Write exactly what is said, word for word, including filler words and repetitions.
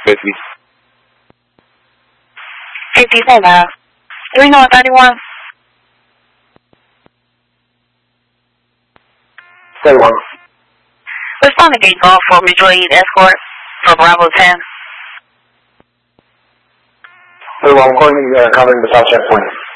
fifty. fifty-four miles. three North thirty-one. thirty-one. Respond to gate call for mutual aid escort for Bravo ten. thirty-one, I'm calling you, uh, covering the south checkpoint.